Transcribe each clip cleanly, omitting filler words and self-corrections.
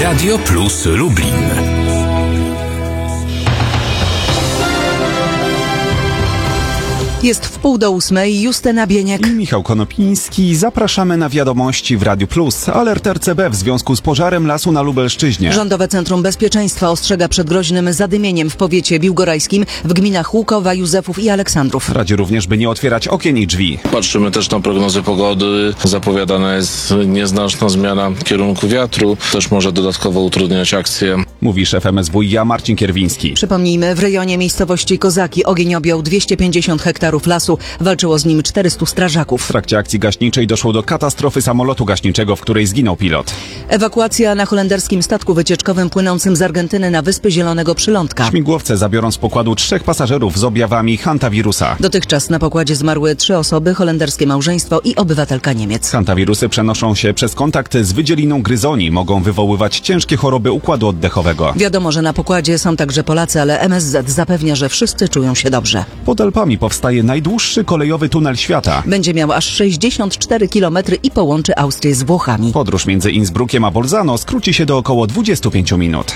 Radio Plus Lublin. Jest 7:30, Justyna Bieniek i Michał Konopiński. Zapraszamy na wiadomości w Radiu Plus. Alert RCB w związku z pożarem lasu na Lubelszczyźnie. Rządowe Centrum Bezpieczeństwa ostrzega przed groźnym zadymieniem w powiecie biłgorajskim w gminach Łukowa, Józefów i Aleksandrów. Radzi również, by nie otwierać okien i drzwi. Patrzymy też na prognozy pogody. Zapowiadana jest nieznaczna zmiana kierunku wiatru. Też może dodatkowo utrudniać akcję. Mówi szef MSWiA Marcin Kierwiński. Przypomnijmy, w rejonie miejscowości Kozaki ogień objął 250 hektarów lasu. Walczyło z nim 400 strażaków. W trakcie akcji gaśniczej doszło do katastrofy samolotu gaśniczego, w której zginął pilot. Ewakuacja na holenderskim statku wycieczkowym płynącym z Argentyny na Wyspy Zielonego Przylądka. Śmigłowce zabiorą z pokładu 3 pasażerów z objawami hantawirusa. Dotychczas na pokładzie zmarły 3 osoby, holenderskie małżeństwo i obywatelka Niemiec. Hantawirusy przenoszą się przez kontakt z wydzieliną gryzoni. Mogą wywoływać ciężkie choroby układu oddechowego. Wiadomo, że na pokładzie są także Polacy, ale MSZ zapewnia, że wszyscy czują się dobrze. Pod Alpami powstaje najdłuższy kolejowy tunel świata. Będzie miał aż 64 km i połączy Austrię z Włochami. Podróż między Innsbruckiem a Bolzano skróci się do około 25 minut.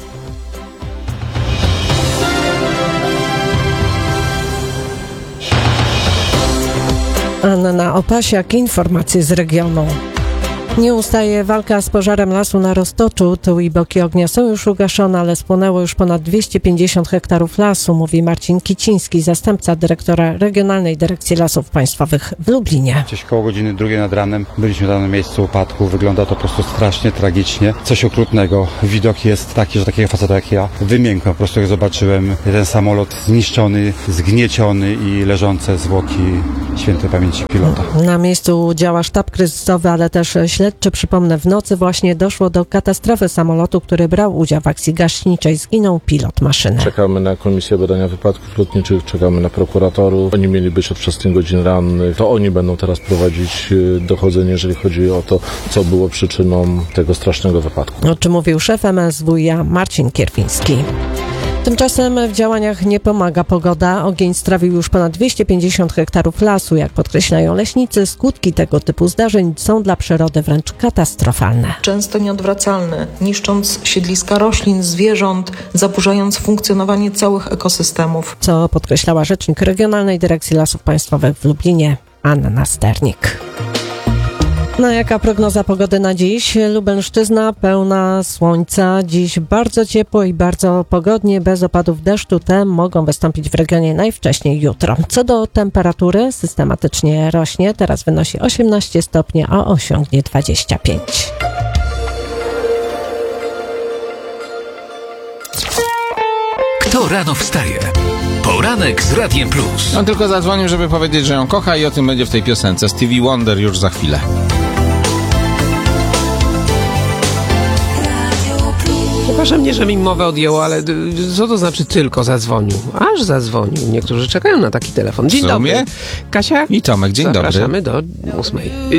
Anna Opasiak, informacje z regionu. Nie ustaje walka z pożarem lasu na Roztoczu. Tył i boki ognia są już ugaszone, ale spłonęło już ponad 250 hektarów lasu, mówi Marcin Kiciński, zastępca dyrektora Regionalnej Dyrekcji Lasów Państwowych w Lublinie. Gdzieś koło godziny 2 nad ranem byliśmy tam na miejscu upadku. Wygląda to po prostu strasznie, tragicznie. Coś okrutnego. Widok jest taki, że takiego faceta jak ja wymiękłem. Po prostu jak zobaczyłem ten samolot zniszczony, zgnieciony i leżące zwłoki świętej pamięci pilota. Na miejscu działa sztab kryzysowy, ale też śledczy. Przypomnę, w nocy właśnie doszło do katastrofy samolotu, który brał udział w akcji gaśniczej. Zginął pilot maszyny. Czekamy na Komisję Badania Wypadków Lotniczych, czekamy na prokuratorów. Oni mieli być od wczesnych godzin rannych. To oni będą teraz prowadzić dochodzenie, jeżeli chodzi o to, co było przyczyną tego strasznego wypadku. O czym mówił szef MSWiA Marcin Kierwiński. Tymczasem w działaniach nie pomaga pogoda. Ogień strawił już ponad 250 hektarów lasu. Jak podkreślają leśnicy, skutki tego typu zdarzeń są dla przyrody wręcz katastrofalne. Często nieodwracalne, niszcząc siedliska roślin, zwierząt, zaburzając funkcjonowanie całych ekosystemów. Co podkreślała rzecznik Regionalnej Dyrekcji Lasów Państwowych w Lublinie, Anna Sternik. No jaka prognoza pogody na dziś? Lubelszczyzna pełna słońca. Dziś bardzo ciepło i bardzo pogodnie, bez opadów deszczu. Te mogą wystąpić w regionie najwcześniej jutro. Co do temperatury, systematycznie rośnie. Teraz wynosi 18 stopni, a osiągnie 25. Kto rano wstaje? Poranek z Radiem Plus. On tylko zadzwonił, żeby powiedzieć, że ją kocha i o tym będzie w tej piosence. Stevie Wonder już za chwilę. Przepraszam, nie, że mi mowę odjęło, ale co to znaczy tylko zadzwonił? Aż zadzwonił. Niektórzy czekają na taki telefon. Dzień dobry. Kasia? I Tomek, dzień dobry. Zapraszamy do 8.